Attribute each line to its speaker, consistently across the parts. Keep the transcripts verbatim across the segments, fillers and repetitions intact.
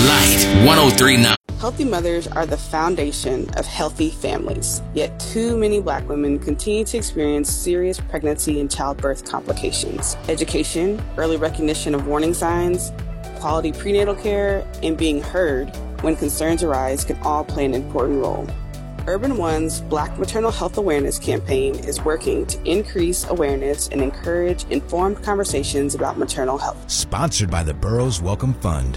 Speaker 1: Light one oh three point nine.
Speaker 2: Healthy mothers are the foundation of healthy families, yet too many Black women continue to experience serious pregnancy and childbirth complications. Education, early recognition of warning signs, quality prenatal care, and being heard when concerns arise can all play an important role. Urban One's Black Maternal Health Awareness campaign is working to increase awareness and encourage informed conversations about maternal health.
Speaker 3: Sponsored by the Burroughs Welcome Fund.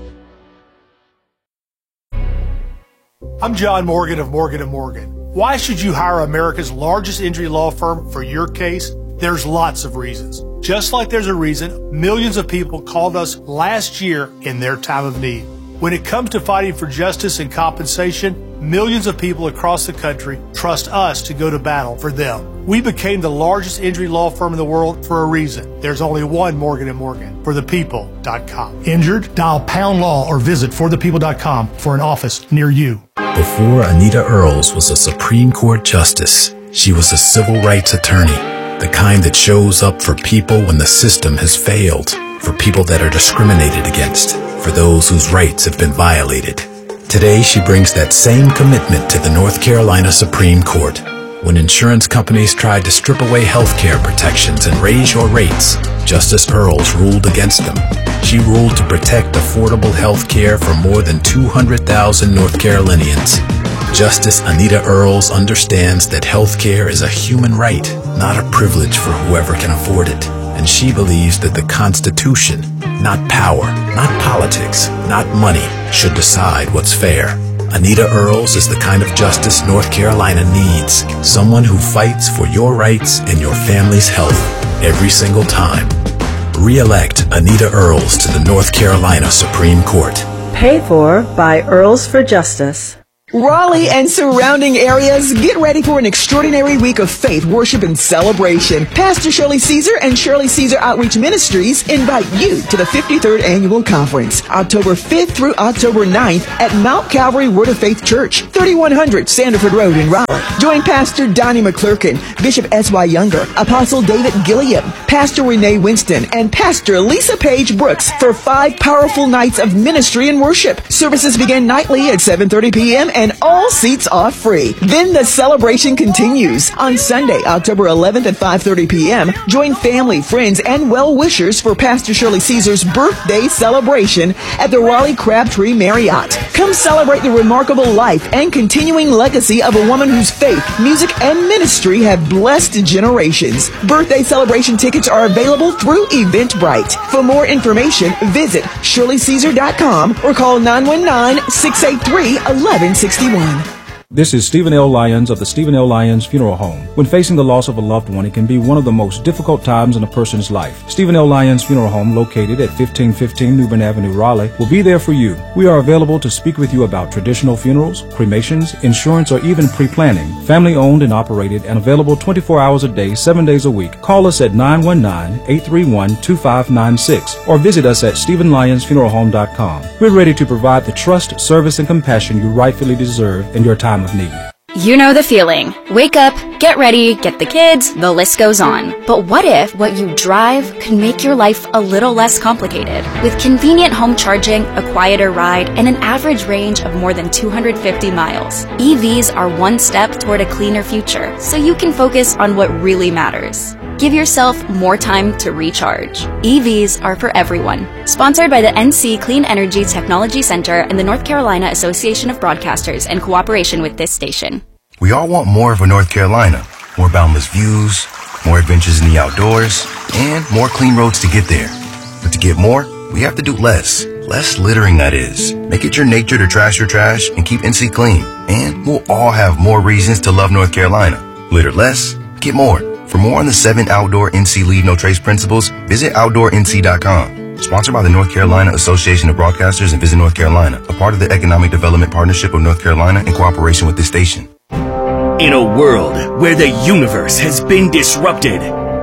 Speaker 4: I'm John Morgan of Morgan and Morgan. Why should you hire America's largest injury law firm for your case? There's lots of reasons. Just like there's a reason millions of people called us last year in their time of need. When it comes to fighting for justice and compensation, millions of people across the country trust us to go to battle for them. We became the largest injury law firm in the world for a reason. There's only one Morgan and Morgan, for the people dot com. Injured? Dial pound law or visit for the people dot com for an office near you.
Speaker 5: Before Anita Earls was a Supreme Court justice, she was a civil rights attorney, the kind that shows up for people when the system has failed, for people that are discriminated against, for those whose rights have been violated. Today, she brings that same commitment to the North Carolina Supreme Court. When insurance companies tried to strip away health care protections and raise your rates, Justice Earls ruled against them. She ruled to protect affordable health care for more than two hundred thousand North Carolinians. Justice Anita Earls understands that health care is a human right, not a privilege for whoever can afford it. And she believes that the Constitution, not power, not politics, not money, should decide what's fair. Anita Earls is the kind of justice North Carolina needs. Someone who fights for your rights and your family's health every single time. Re-elect Anita Earls to the North Carolina Supreme Court.
Speaker 6: Paid for by Earls for Justice.
Speaker 7: Raleigh and surrounding areas, get ready for an extraordinary week of faith, worship, and celebration. Pastor Shirley Caesar and Shirley Caesar Outreach Ministries invite you to the fifty-third Annual Conference, October fifth through October ninth at Mount Calvary Word of Faith Church, thirty-one hundred Sanderford Road in Raleigh. Join Pastor Donnie McClurkin, Bishop S Y Younger, Apostle David Gilliam, Pastor Renee Winston, and Pastor Lisa Page Brooks for five powerful nights of ministry and worship. Services begin nightly at seven thirty p.m. and all seats are free. Then the celebration continues. On Sunday, October eleventh at five thirty p.m., join family, friends, and well-wishers for Pastor Shirley Caesar's birthday celebration at the Raleigh Crabtree Marriott. Come celebrate the remarkable life and continuing legacy of a woman whose faith, music, and ministry have blessed generations. Birthday celebration tickets are available through Eventbrite. For more information, visit shirley caesar dot com or call nine one nine, six eight three, one one six one.
Speaker 8: This is Stephen L. Lyons of the Stephen L. Lyons Funeral Home. When facing the loss of a loved one, it can be one of the most difficult times in a person's life. Stephen L. Lyons Funeral Home, located at fifteen fifteen New Bern Avenue, Raleigh, will be there for you. We are available to speak with you about traditional funerals, cremations, insurance, or even pre-planning. Family owned and operated and available twenty-four hours a day, seven days a week. Call us at nine one nine, eight three one, two five nine six or visit us at stephen lyons funeral home dot com. We're ready to provide the trust, service, and compassion you rightfully deserve in your time of need.
Speaker 9: You know the feeling. Wake up, get ready, get the kids, the list goes on. But what if what you drive could make your life a little less complicated? With convenient home charging, a quieter ride, and an average range of more than two hundred fifty miles, E Vs are one step toward a cleaner future, so you can focus on what really matters. Give yourself more time to recharge. E Vs are for everyone. Sponsored by the N C Clean Energy Technology Center and the North Carolina Association of Broadcasters in cooperation with this station.
Speaker 10: We all want more of a North Carolina. More boundless views, more adventures in the outdoors, and more clean roads to get there. But to get more, we have to do less. Less littering, that is. Make it your nature to trash your trash and keep N C clean. And we'll all have more reasons to love North Carolina. Litter less, get more. For more on the seven outdoor N C Leave No Trace principles, visit outdoor N C dot com. Sponsored by the North Carolina Association of Broadcasters and Visit North Carolina, a part of the Economic Development Partnership of North Carolina in cooperation with this station.
Speaker 11: In a world where the universe has been disrupted,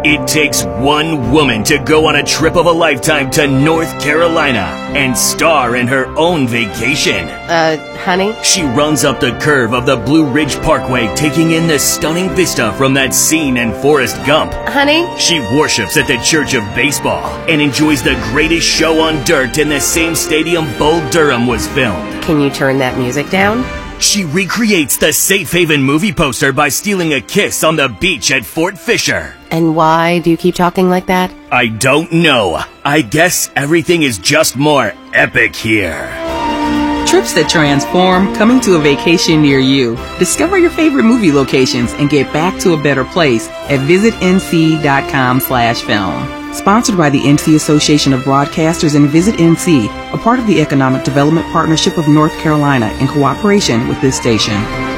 Speaker 1: It takes one woman to go on a trip of a lifetime to North Carolina and star in her own vacation.
Speaker 11: Uh, honey?
Speaker 1: She runs up the curve of the Blue Ridge Parkway, taking in the stunning vista from that scene in Forrest Gump.
Speaker 11: Honey?
Speaker 1: She worships at the Church of Baseball and enjoys the greatest show on dirt in the same stadium Bull Durham was filmed.
Speaker 11: Can you turn that music down?
Speaker 1: She recreates the Safe Haven movie poster by stealing a kiss on the beach at Fort Fisher.
Speaker 11: And why do you keep talking like that?
Speaker 1: I don't know. I guess everything is just more epic here.
Speaker 12: Trips that transform, coming to a vacation near you. Discover your favorite movie locations and get back to a better place at visit n c dot com slash film. Sponsored by the N C Association of Broadcasters and Visit N C, a part of the Economic Development Partnership of North Carolina in cooperation with this station.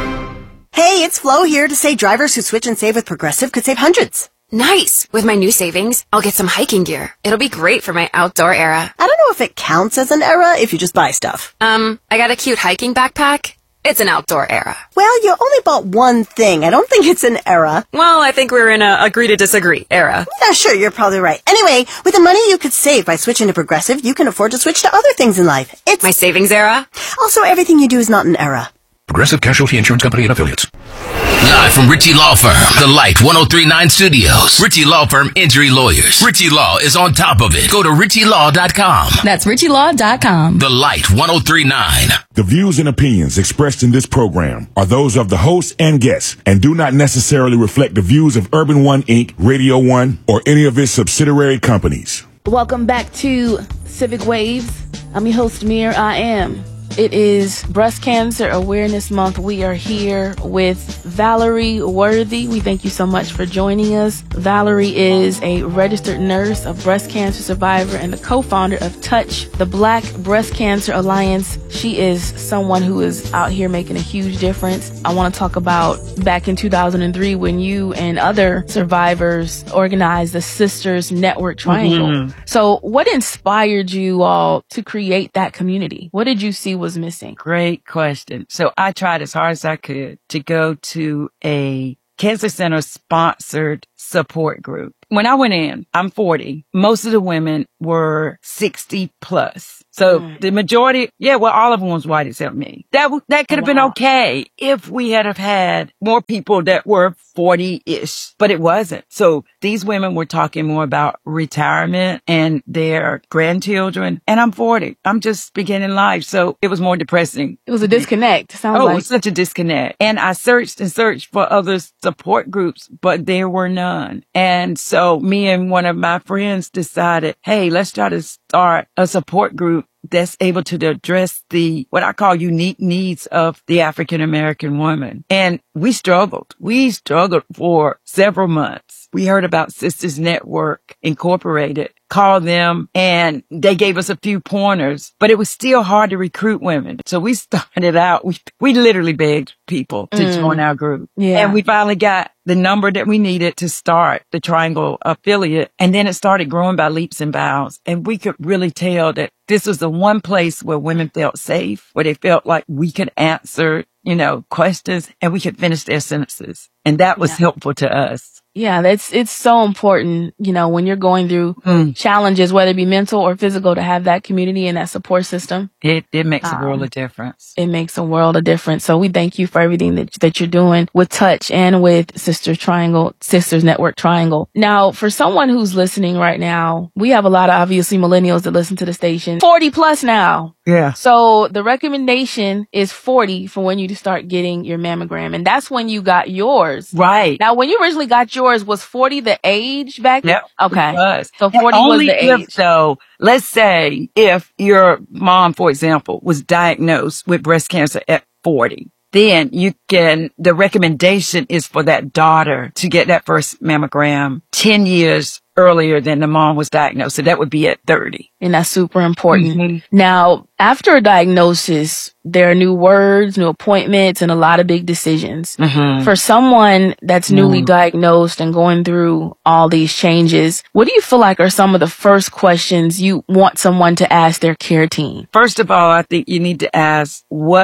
Speaker 13: Hey, it's Flo here to say drivers who switch and save with Progressive could save hundreds.
Speaker 14: Nice! With my new savings, I'll get some hiking gear. It'll be great for my outdoor era.
Speaker 13: I don't know if it counts as an era if you just buy stuff.
Speaker 14: Um, I got a cute hiking backpack. It's an outdoor era.
Speaker 13: Well, you only bought one thing. I don't think it's an era.
Speaker 14: Well, I think we're in a agree to disagree era.
Speaker 13: Yeah, sure, you're probably right. Anyway, with the money you could save by switching to Progressive, you can afford to switch to other things in life. It's
Speaker 14: my savings era.
Speaker 13: Also, everything you do is not an era.
Speaker 15: Progressive Casualty Insurance Company and Affiliates.
Speaker 16: Live from Ritchie Law Firm, the Light ten thirty-nine Studios. Ritchie Law Firm Injury Lawyers. Ritchie Law is on top of it. Go to ritchie law dot com.
Speaker 17: That's ritchie law dot com.
Speaker 16: The Light ten thirty-nine.
Speaker 18: The views and opinions expressed in this program are those of the host and guests and do not necessarily reflect the views of Urban One Incorporated, Radio One, or any of its subsidiary companies.
Speaker 19: Welcome back to Civic Waves. I'm your host, Mir. I am. It is Breast Cancer Awareness Month. We are here with Valerie Worthy. We thank you so much for joining us. Valerie is a registered nurse, a breast cancer survivor, and the co-founder of Touch, the Black Breast Cancer Alliance. She is someone who is out here making a huge difference. I want to talk about back in two thousand three when you and other survivors organized the Sisters Network Triangle. Mm-hmm. So what inspired you all to create that community? What did you see was missing?
Speaker 20: Great question. So I tried as hard as I could to go to a cancer center sponsored support group. When I went in, I'm forty. Most of the women were sixty plus. So mm. the majority, yeah, well, all of them was white except me. That that could have wow. been okay if we had have had more people that were forty-ish, but it wasn't. So these women were talking more about retirement and their grandchildren, and I'm forty. I'm just beginning life, so it was more depressing.
Speaker 19: It was a disconnect. Sounds
Speaker 20: oh,
Speaker 19: like.
Speaker 20: It was such a disconnect. And I searched and searched for other support groups, but there were none. And so me and one of my friends decided, hey, let's try to start a support group that's able to address the, what I call unique needs of the African American woman. And we struggled. We struggled for several months. We heard about Sisters Network Incorporated, called them, and they gave us a few pointers, but it was still hard to recruit women. So we started out, we, we literally begged people to mm. join our group.
Speaker 19: Yeah.
Speaker 20: And we finally got the number that we needed to start the Triangle affiliate. And then it started growing by leaps and bounds. And we could really tell that this was the one place where women felt safe, where they felt like we could answer, you know, questions and we could finish their sentences. And that was yeah. helpful to us.
Speaker 19: Yeah, that's, it's so important, you know, when you're going through mm. challenges, whether it be mental or physical, to have that community and that support system.
Speaker 20: It, it makes um, a world of difference.
Speaker 19: It makes a world of difference. So we thank you for everything that, that you're doing with Touch and with Sister Triangle, Sisters Network Triangle. Now, for someone who's listening right now, we have a lot of obviously millennials that listen to the station, forty plus now.
Speaker 20: Yeah.
Speaker 19: So the recommendation is forty for when you to start getting your mammogram. And that's when you got yours.
Speaker 20: Right.
Speaker 19: Now, when you originally got yours, was forty the age back then?
Speaker 20: Yep.
Speaker 19: Okay.
Speaker 20: It was.
Speaker 19: So forty
Speaker 20: and
Speaker 19: was
Speaker 20: only
Speaker 19: the
Speaker 20: if,
Speaker 19: age.
Speaker 20: So let's say if your mom, for example, was diagnosed with breast cancer at forty, then you can, the recommendation is for that daughter to get that first mammogram ten years earlier than the mom was diagnosed. So that would be at thirty.
Speaker 19: And that's super important.
Speaker 20: Mm-hmm.
Speaker 19: Now, after a diagnosis, there are new words, new appointments, and a lot of big decisions.
Speaker 20: Mm-hmm.
Speaker 19: For someone that's newly
Speaker 20: mm.
Speaker 19: diagnosed and going through all these changes, what do you feel like are some of the first questions you want someone to ask their care team?
Speaker 20: First of all, I think you need to ask, what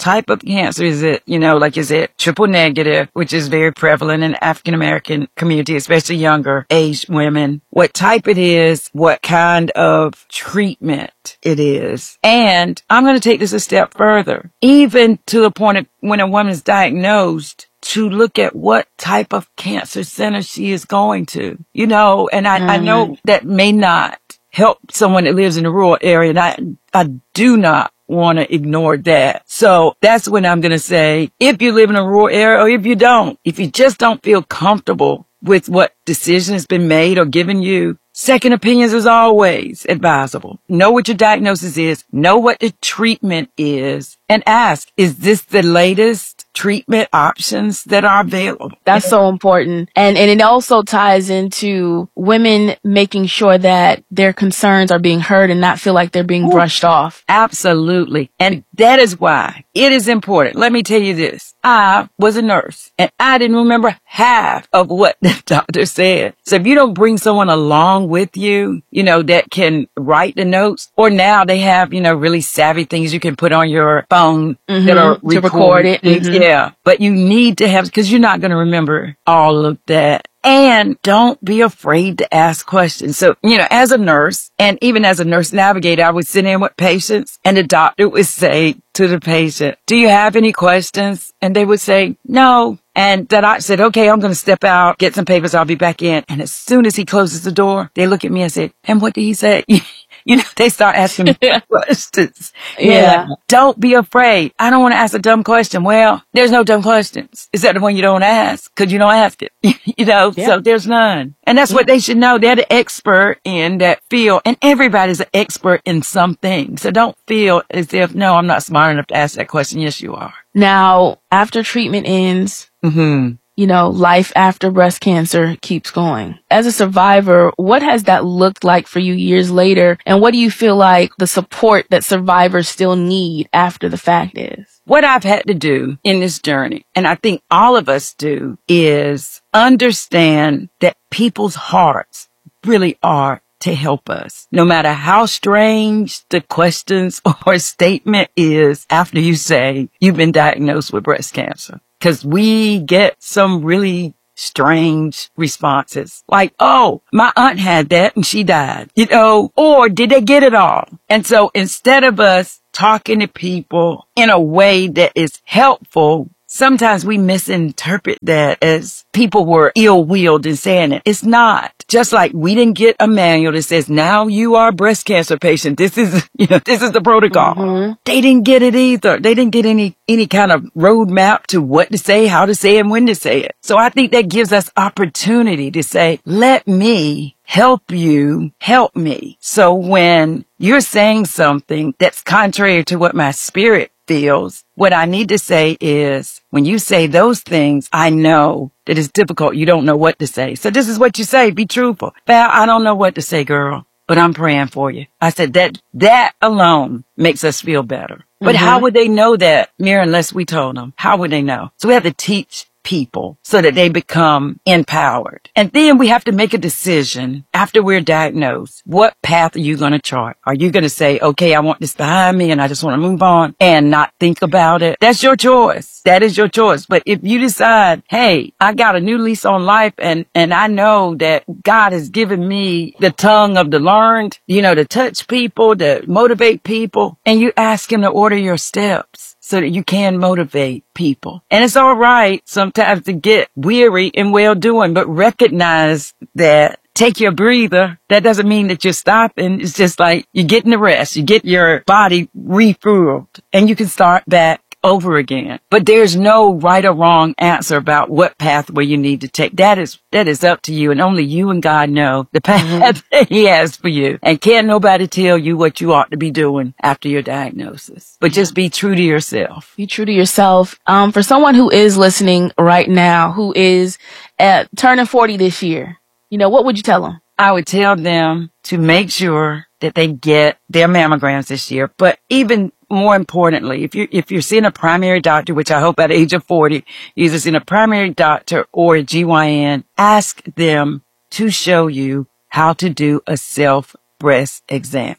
Speaker 20: type of cancer? Is it, you know, like, is it triple negative, which is very prevalent in the African American community, especially younger aged women? What type it is, what kind of treatment it is. And I'm going to take this a step further, even to the point of when a woman is diagnosed, to look at what type of cancer center she is going to, you know, and I, mm. I know that may not help someone that lives in a rural area. And I, I do not want to ignore that. So that's when I'm going to say, if you live in a rural area or if you don't, if you just don't feel comfortable with what decision has been made or given you, second opinions is always advisable. Know what your diagnosis is, know what the treatment is, and ask, is this the latest treatment options that are available?
Speaker 19: That's so important. And and it also ties into women making sure that their concerns are being heard and not feel like they're being Ooh, brushed off.
Speaker 20: Absolutely. And that is why it is important. Let me tell you this. I was a nurse and I didn't remember half of what the doctor said. So if you don't bring someone along with you, you know, that can write the notes, or now they have, you know, really savvy things you can put on your phone mm-hmm, that are
Speaker 19: to record it.
Speaker 20: Mm-hmm. Yeah. But you need to have, because you're not going to remember all of that. And don't be afraid to ask questions. So, you know, as a nurse and even as a nurse navigator, I would sit in with patients and the doctor would say to the patient, do you have any questions? And they would say, no. And that I said, okay, I'm going to step out, get some papers. I'll be back in. And as soon as he closes the door, they look at me and say, and what did he say? You know, they start asking me questions.
Speaker 19: Yeah.
Speaker 20: Like, don't be afraid. I don't want to ask a dumb question. Well, there's no dumb questions. Is that the one you don't ask? Because you don't ask it. You know, yeah. So there's none. And that's yeah. what they should know. They're the expert in that field. And everybody's an expert in something. So don't feel as if, no, I'm not smart enough to ask that question. Yes, you are.
Speaker 19: Now, after treatment ends,
Speaker 20: mm-hmm.
Speaker 19: you know, life after breast cancer keeps going. As a survivor, what has that looked like for you years later? And what do you feel like the support that survivors still need after the fact is?
Speaker 20: What I've had to do in this journey, and I think all of us do, is understand that people's hearts really are to help us. No matter how strange the questions or statement is after you say you've been diagnosed with breast cancer. Because we get some really strange responses like, oh, my aunt had that and she died, you know, or did they get it all? And so instead of us talking to people in a way that is helpful, sometimes we misinterpret that as people were ill-willed in saying it. It's not. Just like we didn't get a manual that says, now you are a breast cancer patient. This is, you know, this is the protocol.
Speaker 19: Mm-hmm.
Speaker 20: They didn't get it either. They didn't get any, any kind of roadmap to what to say, how to say it, and when to say it. So I think that gives us opportunity to say, let me help you help me. So when you're saying something that's contrary to what my spirit feels, what I need to say is, when you say those things, I know that it's difficult. You don't know what to say. So this is what you say. Be truthful. Val, I don't know what to say, girl, but I'm praying for you. I said that, that alone makes us feel better. But mm-hmm. how would they know that, Mira, unless we told them? How would they know? So we have to teach people so that they become empowered. And then we have to make a decision after we're diagnosed. What path are you going to chart? Are you going to say, okay, I want this behind me and I just want to move on and not think about it? That's your choice. That is your choice. But if you decide, hey, I got a new lease on life and, and I know that God has given me the tongue of the learned, you know, to touch people, to motivate people, and you ask him to order your steps so that you can motivate people. And it's all right sometimes to get weary in well-doing, but recognize that. Take your breather. That doesn't mean that you're stopping. It's just like you're getting the rest. You get your body refueled and you can start back over again. But there's no right or wrong answer about what pathway you need to take. That is, that is up to you, and only you and God know the path mm-hmm. that he has for you. And can't nobody tell you what you ought to be doing after your diagnosis. But just be true to yourself.
Speaker 19: Be true to yourself. Um, for someone who is listening right now, who is at turning forty this year, you know, what would you tell them?
Speaker 20: I would tell them to make sure that they get their mammograms this year. But even more importantly, if you if you're seeing a primary doctor, which I hope at the age of forty, you're either seeing a primary doctor or a G Y N, ask them to show you how to do a self breast exam.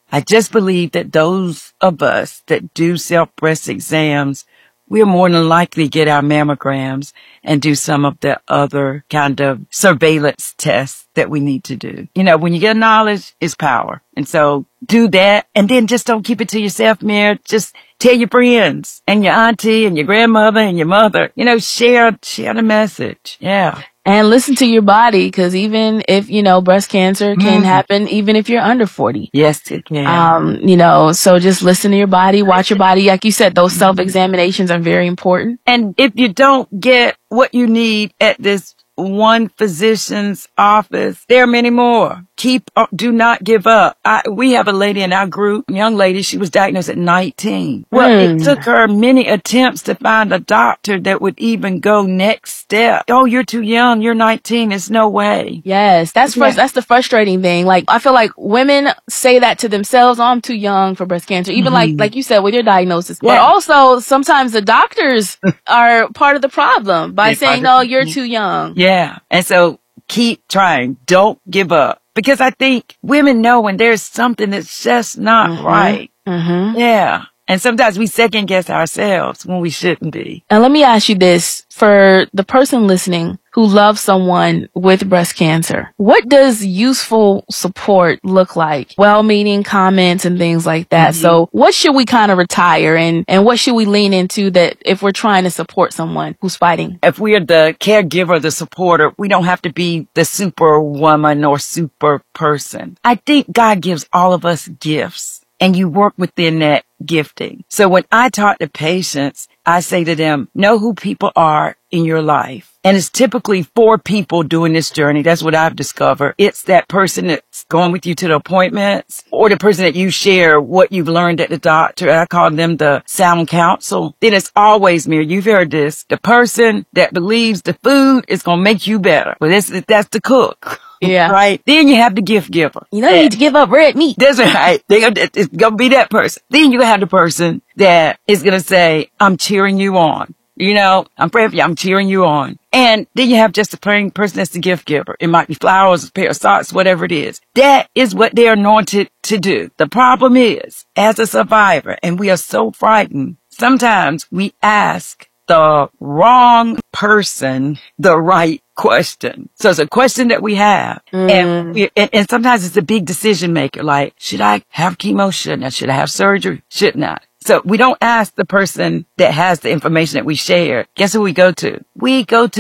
Speaker 20: I just believe that those of us that do self-breast exams, we're more than likely to get our mammograms and do some of the other kind of surveillance tests that we need to do. You know, when you get knowledge, it's power. And so do that. And then just don't keep it to yourself, Mir. Just tell your friends and your auntie and your grandmother and your mother, you know, share, share the message. Yeah.
Speaker 19: And listen to your body, because even if, you know, breast cancer can mm. happen even if you're under forty.
Speaker 20: Yes, it can.
Speaker 19: Um, you know, so just listen to your body, watch your body. Like you said, those self-examinations are very important.
Speaker 20: And if you don't get what you need at this one physician's office, there are many more. Keep, uh, do not give up. I, we have a lady in our group, young lady, she was diagnosed at nineteen. Well, mm. it took her many attempts to find a doctor that would even go next step. Oh, you're too young. You're nineteen. There's no way.
Speaker 19: Yes, that's yeah. frust- that's the frustrating thing. Like, I feel like women say that to themselves. Oh, I'm too young for breast cancer. Even mm-hmm. like, like you said, with your diagnosis. Yeah. But also, sometimes the doctors are part of the problem by They're saying, no, you're too young.
Speaker 20: Yeah. And so keep trying. Don't give up. Because I think women know when there's something that's just not mm-hmm. right.
Speaker 19: Mm-hmm.
Speaker 20: Yeah. And sometimes we second guess ourselves when we shouldn't be.
Speaker 19: And let me ask you this, for the person listening who loves someone with breast cancer, what does useful support look like? Well-meaning comments and things like that. Mm-hmm. So what should we kind of retire and, and what should we lean into that if we're trying to support someone who's fighting?
Speaker 20: If we are the caregiver, the supporter, we don't have to be the superwoman or super person. I think God gives all of us gifts. And you work within that gifting. So when I talk to patients, I say to them, know who people are in your life. And it's typically four people doing this journey. That's what I've discovered. It's that person that's going with you to the appointments, or the person that you share what you've learned at the doctor. I call them the sound counsel. Then it's always, Mir, you've heard this, the person that believes the food is going to make you better. Well, that's, that's the cook.
Speaker 19: Yeah.
Speaker 20: Right? Then you have the gift giver.
Speaker 19: You don't need to give up red meat.
Speaker 20: That's right. They, it's going to be that person. Then you have the person that is going to say, I'm cheering you on. You know, I'm praying for you. I'm cheering you on. And then you have just the plain person that's the gift giver. It might be flowers, a pair of socks, whatever it is. That is what they're anointed to do. The problem is, as a survivor, and we are so frightened, sometimes we ask the wrong person the right question. So it's a question that we have. Mm. And, we, and and sometimes it's a big decision maker, like, should I have chemo? Shouldn't I? Should I have surgery? Shouldn't I? So we don't ask the person that has the information that we share. Guess who we go to? We go to